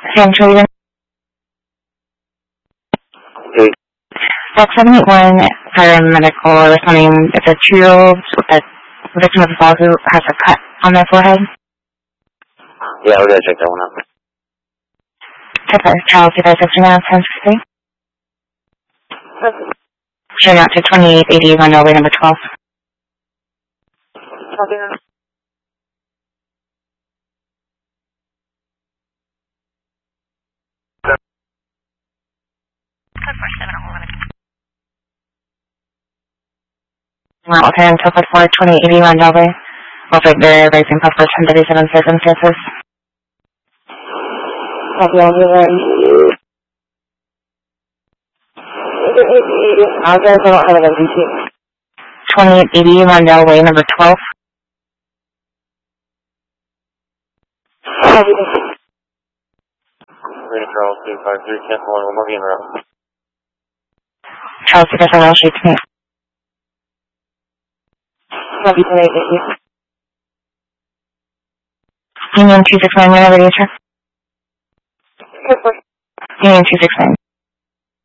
Sam Traven. Hey. Box 781 paramedical responding. It's a 2-year-old with a victim of assault who has a cut on their forehead. Yeah, we're going to check that one out. Type of child 2569 1063. Showing out to 2880 runway number 12. Well, okay, until for 2880 runway. We'll take the raising puff for 1037 circumstances. Copy all the right. I'll go for all of them. 2880 runway number 12. Copy. Rating Charles 253, cancel one more being route. Charles 251, shoot to me. Copy 2880. Union 269, whenever you sir. Union 269,